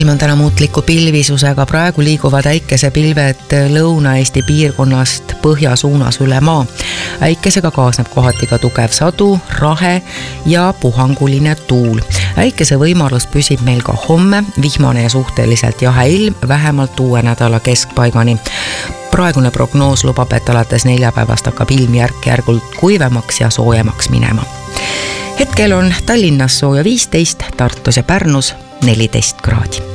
Ilm on täna muutliku pilvisusega, praegu liiguvad äikesepilved Lõuna-Eesti piirkonnast põhja suunas üle maa. Äikesega kaasneb kohati ka tugev sadu, rahe ja puhanguline tuul. Äikese võimalus püsib meil ka homme, vihmane ja suhteliselt jahe ilm, vähemalt uue nädala keskpaigani. Praegune prognoos lubab, et alates neljapäevast hakkab ilm järk-järgult kuivemaks ja soojemaks minema. Hetkel on Tallinnas sooja 15, Tartus ja Pärnus 14 kraadi.